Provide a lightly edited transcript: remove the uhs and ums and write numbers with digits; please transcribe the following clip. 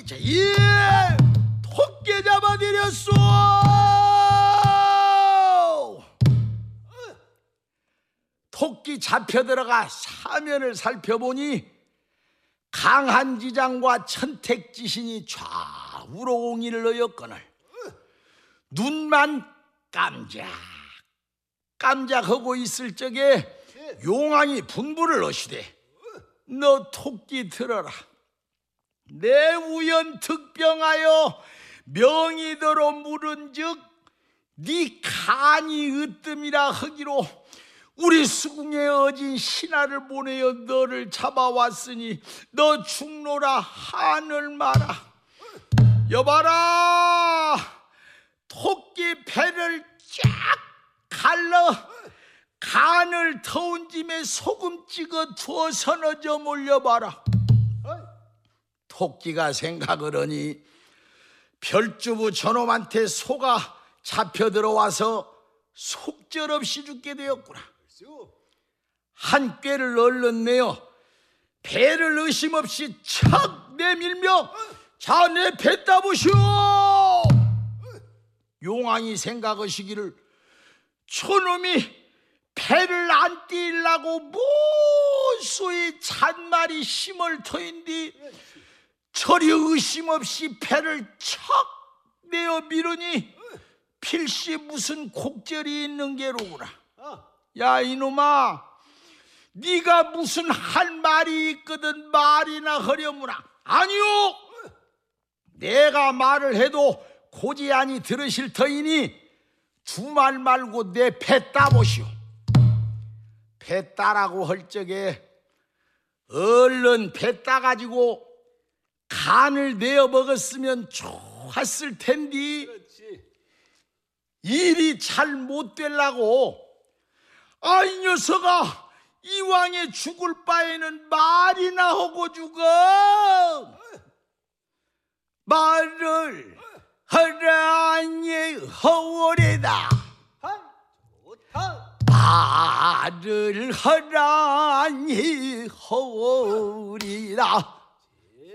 예, 토끼 잡아들였소. 토끼 잡혀 들어가 사면을 살펴보니 강한 지장과 천택지신이 좌우로 옹이를 넣었거늘 눈만 깜짝하고 있을 적에 용왕이 분부를 하시되, 너 토끼 들어라. 내 우연특병하여 명의대로 물은즉 네 간이 으뜸이라 하기로 우리 수궁에 어진 신하를 보내어 너를 잡아왔으니 너 죽노라 한을 마라. 여봐라, 토끼 배를 쫙 갈라 간을 터운 짐에 소금 찍어 두어 서너 점 올려봐라. 토끼가 생각을 하니 별주부 저놈한테 소가 잡혀 들어와서 속절없이 죽게 되었구나. 한 꾀를 얼른 내어 배를 의심 없이 척 내밀며 자, 내 배 따보시오. 용왕이 생각하시기를 저놈이 배를 안 띄려고 무수히 잔말이 힘을 터인디 저리 의심 없이 배를 척 내어 미르니 필시 무슨 곡절이 있는 게로구나. 야, 이놈아, 네가 무슨 할 말이 있거든 말이나 하려무나. 아니요, 내가 말을 해도 고지안이 들으실 터이니 두 말 말고 내 배 따보시오. 배 따라고 할 적에 얼른 배 따가지고 간을 내어 먹었으면 좋았을 텐디 일이 잘 못 되려고 이 녀석아 이왕에 죽을 바에는 말이나 하고 죽어. 말을 하라니 허월이다. 말을 하라니 허월이다.